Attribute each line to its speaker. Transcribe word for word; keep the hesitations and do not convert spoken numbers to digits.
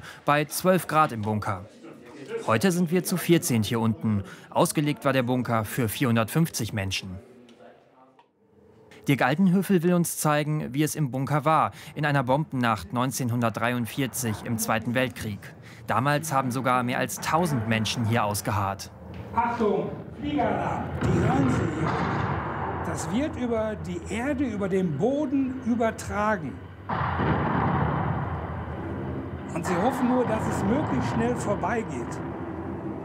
Speaker 1: Raum bei zwölf Grad im Bunker. Heute sind wir zu vierzehn hier unten. Ausgelegt war der Bunker für vierhundertfünfzig Menschen. Dirk Altenhöfel will uns zeigen, wie es im Bunker war, in einer Bombennacht neunzehnhundertdreiundvierzig im Zweiten Weltkrieg. Damals haben sogar mehr als tausend Menschen hier ausgeharrt.
Speaker 2: Achtung, Fliegeralarm! Die hören Sie. Das wird über die Erde, über den Boden übertragen. Und Sie hoffen nur, dass es möglichst schnell vorbeigeht.